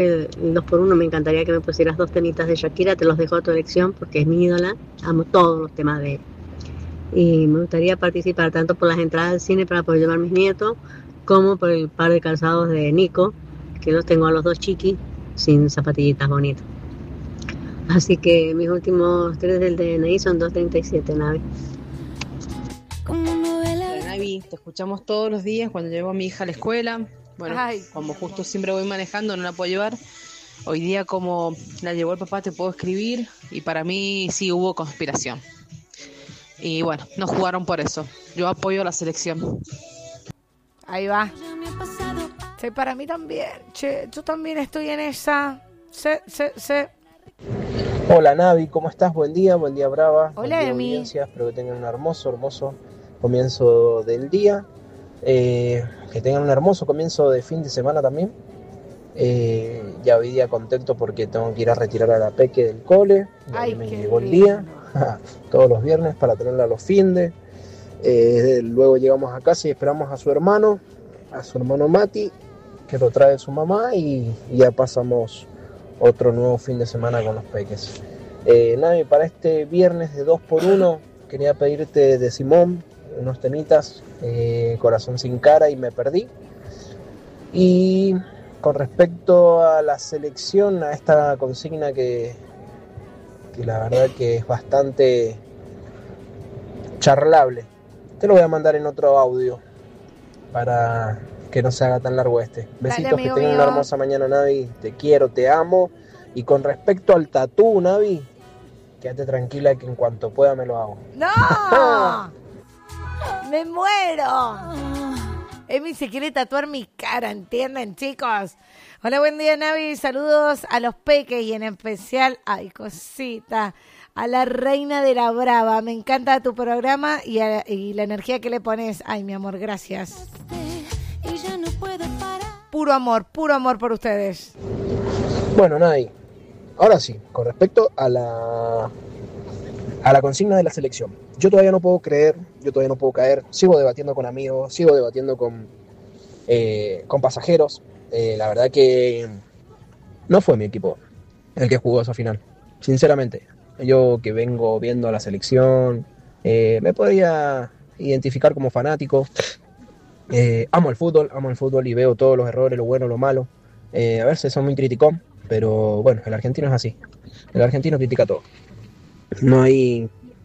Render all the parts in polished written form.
El 2x1 me encantaría que me pusieras 2 temitas de Shakira, te los dejo a tu elección porque es mi ídola, amo todos los temas de él. Y me gustaría participar tanto por las entradas al cine para poder llevar a mis nietos, como por el par de calzados de Nico, que los tengo a los dos chiquis, sin zapatillitas bonitas. Así que mis últimos 3 del DNI son 237, Navi. Hola, Navi, te escuchamos todos los días cuando llevo a mi hija a la escuela. Bueno, como justo siempre voy manejando, no la puedo llevar. Hoy día, como la llevó el papá, te puedo escribir. Y para mí sí hubo conspiración. Y bueno, no jugaron por eso. Yo apoyo a la selección. Ahí va. Sí, para mí también. Che, yo también estoy en esa. Sí. Hola Navi, ¿cómo estás? Buen día Brava. Hola, buen día, Emi. audiencia. Espero que tengan un hermoso comienzo del día. Que tengan un hermoso comienzo de fin de semana también. Ya hoy día contento porque tengo que ir a retirar a la Peque del cole. Ay, me qué llegó el lindo. día. Todos los viernes para tenerla a los findes. Luego llegamos a casa y esperamos a su hermano Mati, que lo trae su mamá, y ya pasamos otro nuevo fin de semana con los peques. Navi, para este viernes de 2x1 quería pedirte de Simón unos temitas, Corazón sin cara y Me perdí. Y con respecto a la selección, a esta consigna que la verdad que es bastante charlable, te lo voy a mandar en otro audio para que no se haga tan largo este. Besitos, Dale, que amigo tengan mío. una hermosa mañana, Navi. Te quiero, te amo. Y con respecto al tatú, Navi, quédate tranquila que en cuanto pueda me lo hago. ¡No! ¡Me muero! Emi se quiere tatuar mi cara, ¿entienden, chicos? Hola, buen día, Navi. Saludos a los peques y en especial, ay, cosita, a la reina de la brava. Me encanta tu programa y la energía que le pones. Ay, mi amor, gracias. Puro amor por ustedes. Bueno, Navi, ahora sí, con respecto a la consigna de la selección. Yo todavía no puedo creer, yo todavía no puedo caer. Sigo debatiendo con amigos, sigo debatiendo con pasajeros. La verdad que no fue mi equipo el que jugó esa final, sinceramente. Yo que vengo viendo a la selección, me podría identificar como fanático. Amo el fútbol y veo todos los errores, lo bueno, lo malo. A veces son muy criticón, pero bueno, el argentino es así. El argentino critica todo. No hay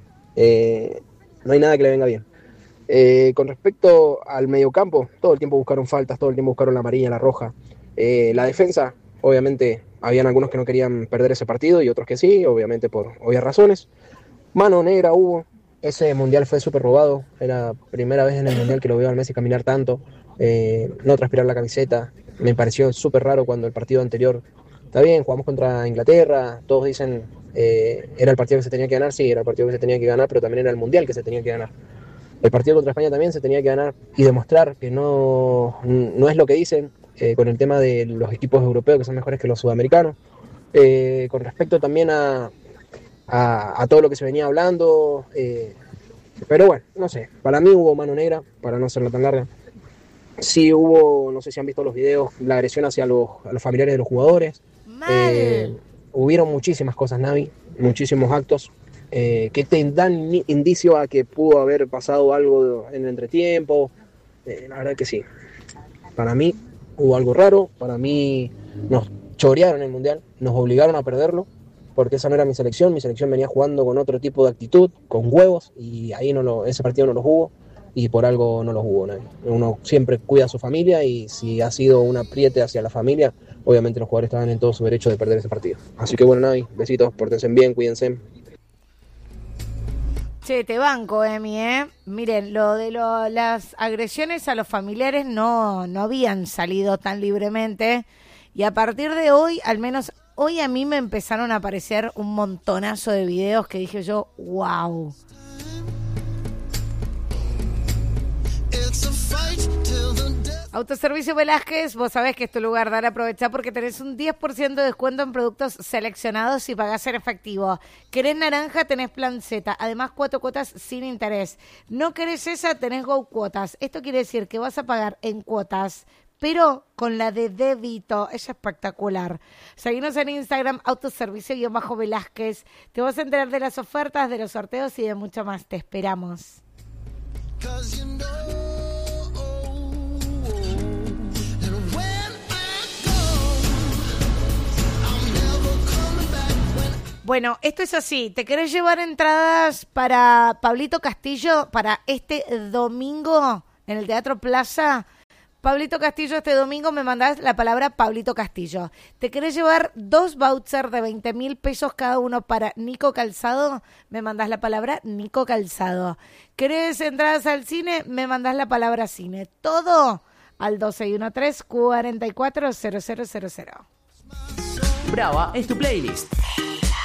nada que le venga bien. Con respecto al mediocampo, todo el tiempo buscaron faltas, todo el tiempo buscaron la amarilla, la roja. La defensa, obviamente, habían algunos que no querían perder ese partido y otros que sí, obviamente por obvias razones. Mano negra hubo. Ese mundial fue súper robado. Era la primera vez en el mundial que lo veo al Messi caminar tanto, no transpirar la camiseta. Me pareció súper raro cuando el partido anterior, está bien, jugamos contra Inglaterra, todos dicen era el partido que se tenía que ganar, sí, era el partido que se tenía que ganar, pero también era el mundial que se tenía que ganar. El partido contra España también se tenía que ganar y demostrar que no es lo que dicen con el tema de los equipos europeos que son mejores que los sudamericanos. Con respecto también a todo lo que se venía hablando, pero bueno, no sé, para mí hubo mano negra, para no hacerla tan larga. Sí hubo, no sé si han visto los videos, la agresión hacia a los familiares de los jugadores. Hubieron muchísimas cosas, Navi, muchísimos actos que te dan indicio a que pudo haber pasado algo en el entretiempo. La verdad que sí. Para mí hubo algo raro, para mí nos chorearon el mundial, nos obligaron a perderlo, porque esa no era mi selección venía jugando con otro tipo de actitud, con huevos, y ahí ese partido no lo jugó, y por algo no lo jugó nadie. Uno siempre cuida a su familia, y si ha sido un apriete hacia la familia, obviamente los jugadores estaban en todo su derecho de perder ese partido. Así que bueno, Navi, besitos, pórtense bien, cuídense. Che, te banco, Emi, ¿eh? Miren, lo de las agresiones a los familiares no habían salido tan libremente, y a partir de hoy, al menos hoy a mí me empezaron a aparecer un montonazo de videos que dije yo, wow. Autoservicio Velázquez, vos sabés que es tu lugar, dale, aprovechá porque tenés un 10% de descuento en productos seleccionados y pagás en efectivo. ¿Querés naranja? Tenés plan Z, además 4 cuotas sin interés. ¿No querés esa? Tenés Go Cuotas. Esto quiere decir que vas a pagar en cuotas pero con la de débito. Es espectacular. Seguinos en Instagram, autoservicio_Velázquez. Te vas a enterar de las ofertas, de los sorteos y de mucho más. Te esperamos. Bueno, esto es así. ¿Te querés llevar entradas para Pablito Castillo para este domingo en el Teatro Plaza? Pablito Castillo, este domingo me mandás la palabra Pablito Castillo. ¿Te querés llevar 2 vouchers de 20.000 pesos cada uno para Nico Calzado? Me mandás la palabra Nico Calzado. ¿Querés entradas al cine? Me mandás la palabra cine. Todo al 1213-440000. Brava es tu playlist.